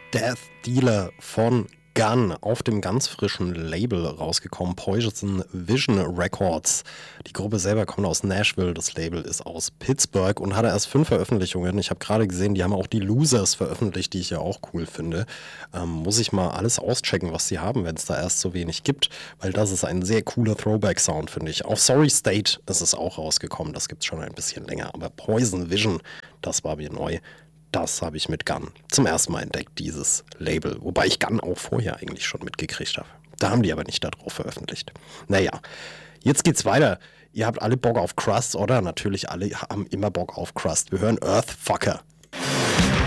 Death Dealer von Gun auf dem ganz frischen Label rausgekommen, Poison Vision Records. Die Gruppe selber kommt aus Nashville, das Label ist aus Pittsburgh und hatte erst 5 Veröffentlichungen. Ich habe gerade gesehen, die haben auch die Losers veröffentlicht, die ich ja auch cool finde. Muss ich mal alles auschecken, was sie haben, wenn es da erst so wenig gibt, weil das ist ein sehr cooler Throwback-Sound, finde ich. Auf Sorry State ist es auch rausgekommen, das gibt es schon ein bisschen länger, aber Poison Vision, das war mir neu. Das habe ich mit Gun zum ersten Mal entdeckt, dieses Label. Wobei ich Gun auch vorher eigentlich schon mitgekriegt habe. Da haben die aber nicht darauf veröffentlicht. Naja, jetzt geht's weiter. Ihr habt alle Bock auf Crust, oder? Natürlich alle haben immer Bock auf Crust. Wir hören Earthfucker.